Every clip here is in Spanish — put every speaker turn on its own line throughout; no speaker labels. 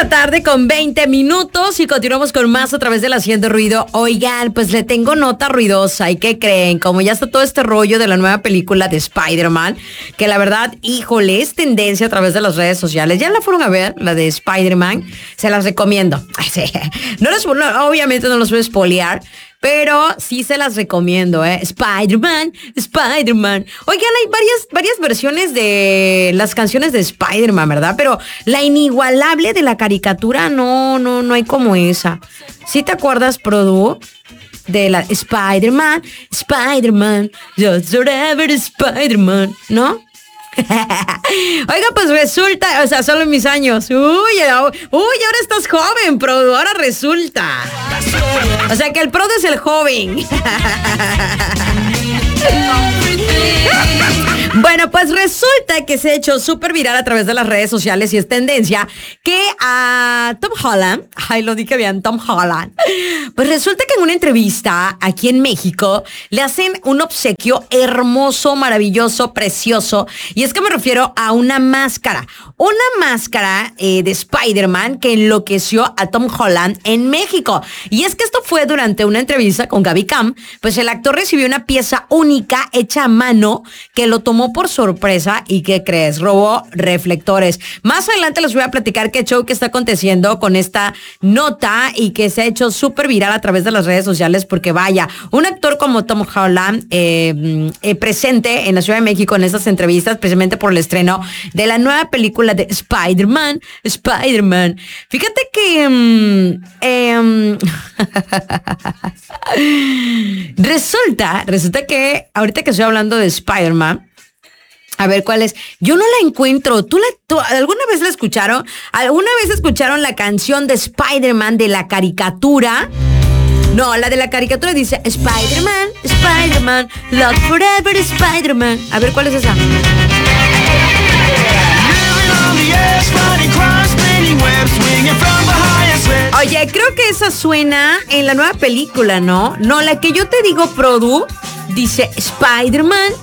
la tarde con 20 minutos y continuamos con más a través del Haciendo Ruido. Oigan, pues le tengo nota ruidosa. ¿Y qué creen? Como ya está todo este rollo de la nueva película de Spider-Man, que la verdad, híjole, es tendencia a través de las redes sociales. ¿Ya la fueron a ver, la de Spider-Man? Se las recomiendo. Obviamente no los voy a spoilear, pero sí se las recomiendo, ¿eh? Spider-Man. Oigan, hay varias versiones de las canciones de Spider-Man, ¿verdad? Pero la inigualable de la caricatura, no hay como esa. ¿Sí te acuerdas, Produ? De la Spider-Man, just forever Spider-Man, ¿no? Oiga, pues resulta, o sea, solo en mis años. Uy, ahora estás joven, Produ, ahora resulta. O sea que el Produ es el joven. Bueno, pues resulta que se ha hecho súper viral a través de las redes sociales y es tendencia que a Tom Holland, lo dije bien, Tom Holland, pues resulta que en una entrevista aquí en México le hacen un obsequio hermoso, maravilloso, precioso, y es que me refiero a una máscara de Spider-Man que enloqueció a Tom Holland en México. Y es que esto fue durante una entrevista con Gaby Cam, pues el actor recibió una pieza única hecha a mano que lo tomó por sorpresa y ¿qué crees? Robó reflectores. Más adelante les voy a platicar qué show que está aconteciendo con esta nota y que se ha hecho súper viral a través de las redes sociales porque vaya, un actor como Tom Holland presente en la Ciudad de México en estas entrevistas precisamente por el estreno de la nueva película de Spider-Man. Fíjate que resulta que ahorita que estoy hablando de Spider-Man, a ver cuál es. Yo no la encuentro. ¿Tú alguna vez la escucharon? ¿Alguna vez escucharon la canción de Spider-Man de la caricatura? No, la de la caricatura dice Spider-Man, love forever Spider-Man. A ver cuál es esa. Oye, creo que esa suena en la nueva película, ¿no? No, la que yo te digo, Produ, dice Spider-Man.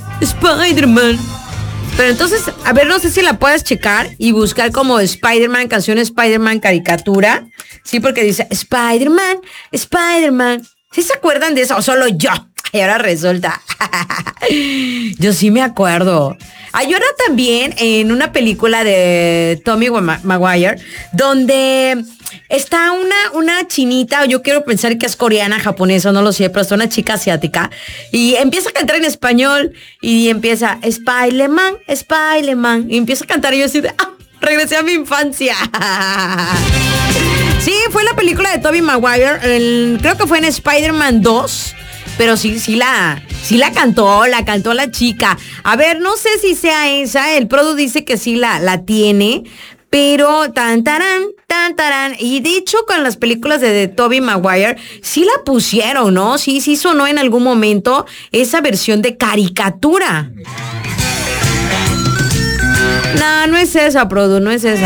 Pero entonces, a ver, no sé si la puedas checar y buscar como Spider-Man, canción Spider-Man, caricatura. Sí, porque dice Spider-Man. ¿Sí se acuerdan de eso? O solo yo. Y ahora resulta. Yo sí me acuerdo. Hay ahora también en una película de Tobey Maguire, donde está una chinita, o yo quiero pensar que es coreana, japonesa, no lo sé, pero es una chica asiática, y empieza a cantar en español, y empieza Spider-Man, y empieza a cantar, y yo así de, regresé a mi infancia. Sí, fue la película de Tobey Maguire, creo que fue en Spider-Man 2, pero sí la cantó la chica. A ver, no sé si sea esa, el Produ dice que sí la tiene, pero tan tarán. Y de hecho con las películas de Tobey Maguire sí la pusieron, ¿no? Sí sonó en algún momento esa versión de caricatura. No es esa, Produ, no es esa.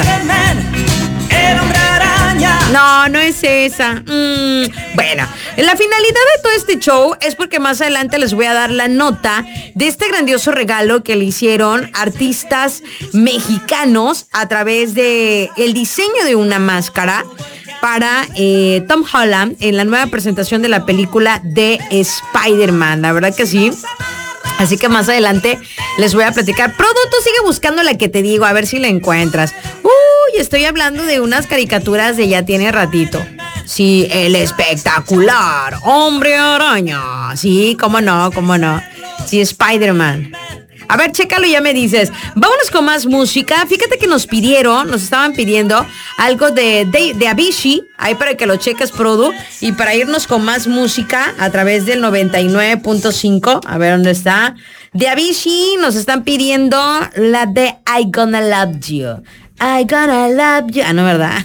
No es esa. Bueno, la finalidad de todo este show es porque más adelante les voy a dar la nota de este grandioso regalo que le hicieron artistas mexicanos a través de el diseño de una máscara para Tom Holland en la nueva presentación de la película de Spider-Man. La verdad que sí. Así que más adelante les voy a platicar. Producto, sigue buscando la que te digo, a ver si la encuentras. Uy, estoy hablando de unas caricaturas de ya tiene ratito. Sí, el espectacular Hombre Araña. Sí, cómo no. Sí, Spider-Man. A ver, chécalo y ya me dices. Vámonos con más música. Fíjate que nos estaban pidiendo algo de Avicii, ahí para que lo cheques, Produ, y para irnos con más música a través del 99.5. A ver, ¿dónde está? De Avicii nos están pidiendo la de I Gonna Love You. No, ¿verdad?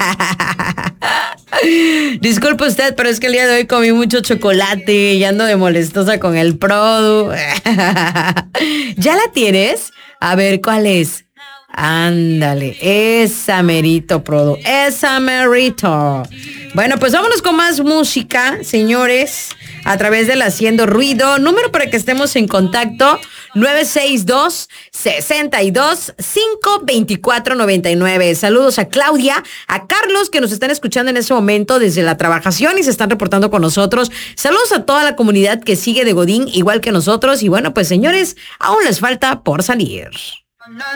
Disculpe usted, pero es que el día de hoy comí mucho chocolate y ando de molestosa con el Produ. ¿Ya la tienes? A ver, ¿cuál es? Ándale, esa merito, Produ, esa merito. Bueno, pues vámonos con más música, señores, a través del Haciendo Ruido. Número para que estemos en contacto, 962-62-524-99. Saludos a Claudia, a Carlos, que nos están escuchando en este momento desde la trabajación y se están reportando con nosotros. Saludos a toda la comunidad que sigue de Godín, igual que nosotros. Y bueno, pues señores, aún les falta por salir.